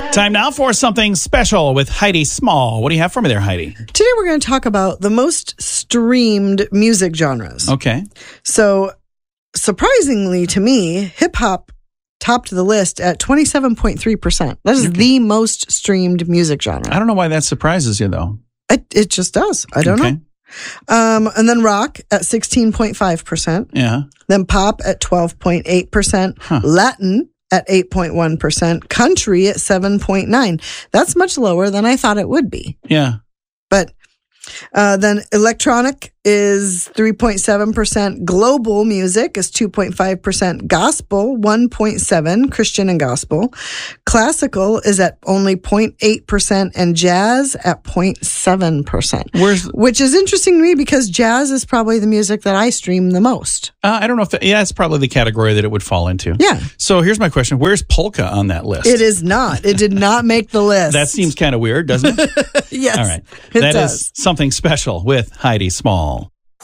Time now for something special with Heidi Small. What do you have for me there, Heidi? Today we're going to talk about the most streamed music genres. Okay. So, surprisingly to me, hip-hop topped the list at 27.3%. That is the most streamed music genre. I don't know why that surprises you, though. It just does. I don't know. And then rock at 16.5%. Yeah. Then pop at 12.8%. Latin at 8.1%. Country at 7.9%. That's much lower than I thought it would be. Yeah. But then electronic is 3.7%. Global music is 2.5%. Gospel, 1.7%. Christian and gospel. Classical is at only 0.8%. And jazz at 0.7%. Which is interesting to me because jazz is probably the music that I stream the most. I don't know if it's probably the category that it would fall into. Yeah. So here's my question. Where's polka on that list? It is not. It did not make the list. That seems kind of weird, doesn't it? Yes. All right. It That does. is something special with Heidi Small.